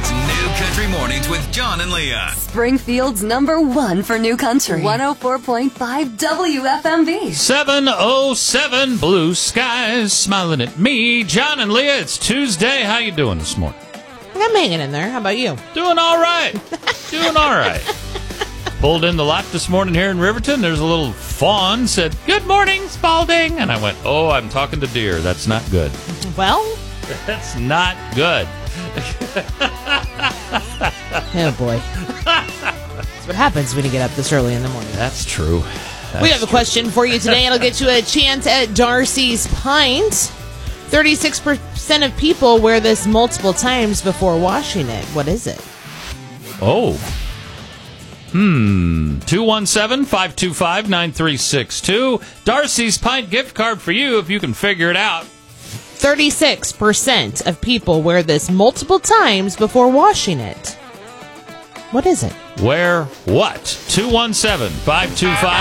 It's New Country Mornings with John and Leah. Springfield's #1 for New Country. 104.5 WFMV. 7:07, blue skies smiling at me. John and Leah, it's Tuesday. How you doing this morning? I'm hanging in there. How about you? Doing all right. Doing all right. Pulled in the lot this morning here in Riverton. There's a little fawn said, "Good morning, Spalding." And I went, "Oh, I'm talking to deer. That's not good." Well, That's not good. oh boy. That's what happens when you get up this early in the morning. That's true. We have a question for you today. It'll get you a chance at Darcy's Pint. 36% of people wear this multiple times before washing it. What is it? Oh. 217-525-9362. Darcy's Pint gift card for you if you can figure it out. 36% of people wear this multiple times before washing it. What is it? Wear what? 217-525-9362.